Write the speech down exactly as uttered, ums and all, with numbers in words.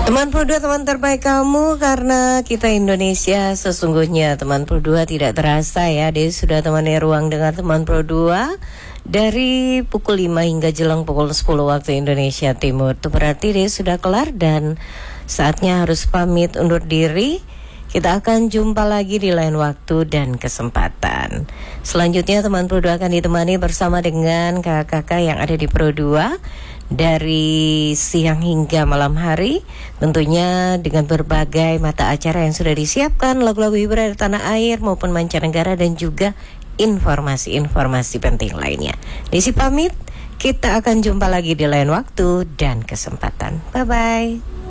Teman Pro dua, teman terbaik kamu, karena kita Indonesia sesungguhnya. Teman Pro dua tidak terasa ya, dia sudah temani ruang dengan teman Pro dua dari pukul lima hingga jelang pukul sepuluh waktu Indonesia Timur. Itu berarti dia sudah kelar dan saatnya harus pamit undur diri. Kita akan jumpa lagi di lain waktu dan kesempatan. Selanjutnya teman Pro dua akan ditemani bersama dengan kakak-kakak yang ada di Pro dua dari siang hingga malam hari, tentunya dengan berbagai mata acara yang sudah disiapkan, lagu-lagu hiburan dari tanah air maupun mancanegara, dan juga informasi-informasi penting lainnya. Desi pamit, kita akan jumpa lagi di lain waktu dan kesempatan. Bye-bye.